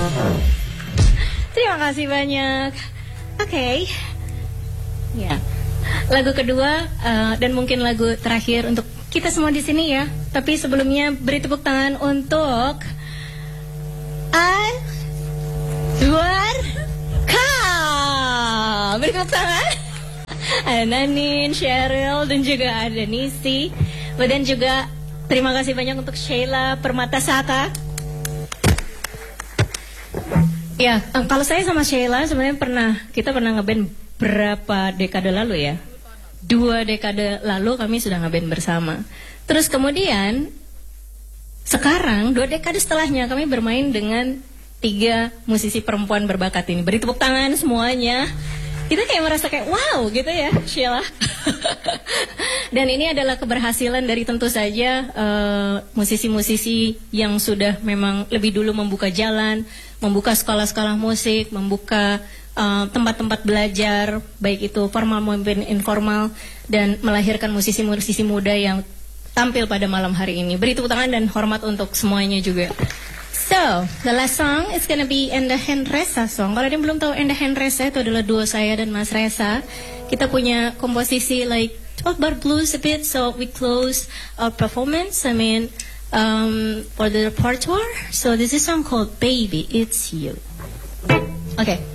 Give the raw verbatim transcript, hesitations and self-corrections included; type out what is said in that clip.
Terima kasih banyak. Oke, okay. Ya. Lagu kedua uh, dan mungkin lagu terakhir untuk kita semua di sini ya. Tapi sebelumnya beri tepuk tangan untuk Adwar Ka. Beri tepuk tangan. Ada Nanin, Cheryl, dan juga ada Nisi. Dan juga terima kasih banyak untuk Sheila Permatasaka. Ya, kalau saya sama Sheila sebenarnya pernah, kita pernah ngeband berapa dekade lalu ya? Dua dekade lalu kami sudah ngeband bersama. Terus kemudian, sekarang dua dekade setelahnya kami bermain dengan tiga musisi perempuan berbakat ini. Beri tepuk tangan semuanya. Kita kayak merasa kayak wow gitu ya, Sheila. Dan ini adalah keberhasilan dari tentu saja musisi-musisi uh, yang sudah memang lebih dulu membuka jalan, membuka sekolah-sekolah musik, membuka tempat-tempat uh, belajar, baik itu formal maupun informal, dan melahirkan musisi-musisi muda yang tampil pada malam hari ini. Beri tepuk tangan dan hormat untuk semuanya juga. So, the last song is gonna be Enda Henresa song. Kalau ada yang belum tahu, Enda Henresa itu adalah duo saya dan Mas Resa. Kita punya komposisi like twelve bar blues a bit, so we close our performance, I mean, um, for the repertoire. So this is a song called Baby, It's You. Okay.